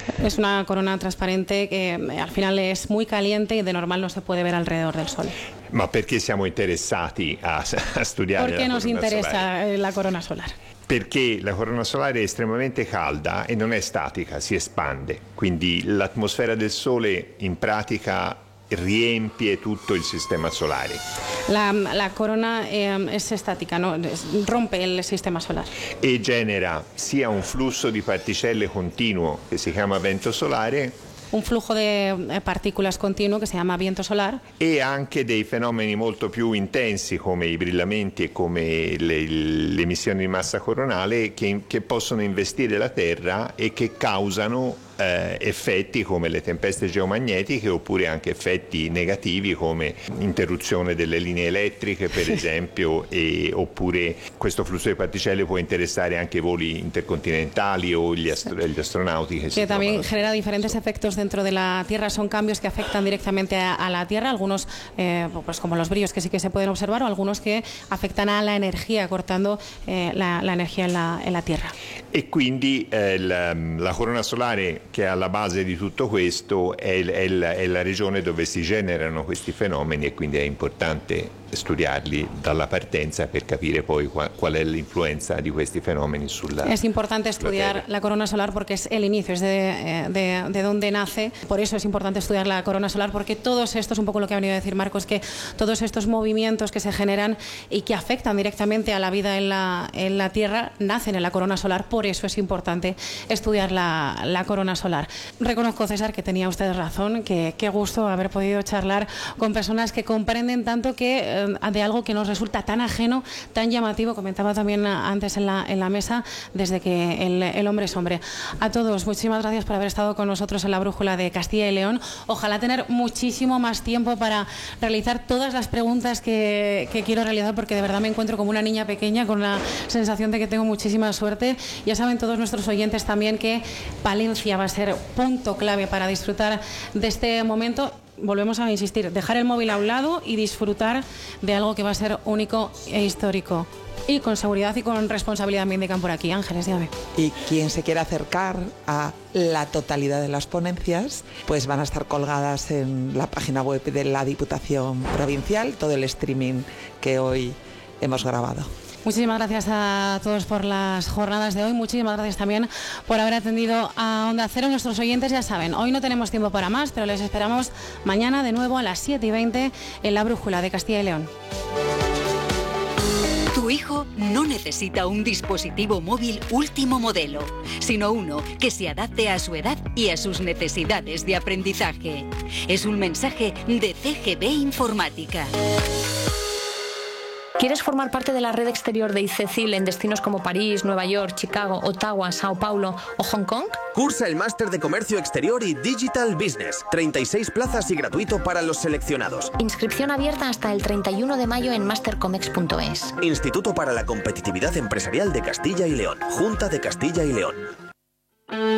Es una corona transparente que al final es muy caliente y de normal no se puede ver alrededor del Sol. Ma perché siamo interessati a studiare ¿Por qué la nos corona interesa solare? la corona solar? Perché la corona solare è estremamente calda e non è statica, si espande. Quindi l'atmosfera del Sole in pratica riempie tutto il sistema solare. La corona es estática, ¿no? Rompe el sistema solar. E genera sia un flusso di particelle continuo che si chiama vento solare, Un flujo de partículas continuo que se llama viento solar, e anche dei fenomeni molto più intensi come i brillamenti e come le emissioni di massa coronale che possono investire la Terra e che causano effetti come le tempeste geomagnetiche, oppure anche effetti negativi come interruzione delle linee elettriche, per esempio, oppure questo flusso di particelle può interessare anche i voli intercontinentali o gli astronauti que también genera diferentes efectos dentro de la Tierra. Son cambios que afectan directamente a la Tierra, algunos pues como los brillos que sí que se pueden observar, o algunos que afectan a la energía, cortando la energía en la Tierra. E quindi la corona solare, che è alla base di tutto questo, è la regione dove si generano questi fenomeni, e quindi è importante studiarli dalla partenza per capire poi qual è l'influenza di questi fenomeni sulla Es importante estudiar la corona solar porque es el inicio, es de donde nace. Por eso es importante estudiar la corona solar, porque todos estos, un poco lo que ha venido a decir Marcos, que todos estos movimientos que se generan y que afectan directamente a la vida en la Tierra nacen en la corona solar. Por eso es importante estudiar la corona solar. Reconozco, César, que tenía usted razón, que qué gusto haber podido charlar con personas que comprenden tanto de algo que nos resulta tan ajeno, tan llamativo. Comentaba también antes en la mesa, desde que el hombre es hombre. A todos, muchísimas gracias por haber estado con nosotros en la Brújula de Castilla y León. Ojalá tener muchísimo más tiempo para realizar todas las preguntas que quiero realizar, porque de verdad me encuentro como una niña pequeña, con la sensación de que tengo muchísima suerte. Ya saben todos nuestros oyentes también que Palencia va a ser punto clave para disfrutar de este momento. Volvemos a insistir, dejar el móvil a un lado y disfrutar de algo que va a ser único e histórico. Y con seguridad y con responsabilidad, me indican por aquí. Ángeles, dígame. Y quien se quiera acercar a la totalidad de las ponencias, pues van a estar colgadas en la página web de la Diputación Provincial, todo el streaming que hoy hemos grabado. Muchísimas gracias a todos por las jornadas de hoy. Muchísimas gracias también por haber atendido a Onda Cero. Nuestros oyentes ya saben, hoy no tenemos tiempo para más, pero les esperamos mañana de nuevo a las 7:20 en la Brújula de Castilla y León. Tu hijo no necesita un dispositivo móvil último modelo, sino uno que se adapte a su edad y a sus necesidades de aprendizaje. Es un mensaje de CGB Informática. ¿Quieres formar parte de la red exterior de ICECIL en destinos como París, Nueva York, Chicago, Ottawa, Sao Paulo o Hong Kong? Cursa el máster de Comercio Exterior y Digital Business. 36 plazas y gratuito para los seleccionados. Inscripción abierta hasta el 31 de mayo en mastercomex.es. Instituto para la Competitividad Empresarial de Castilla y León. Junta de Castilla y León.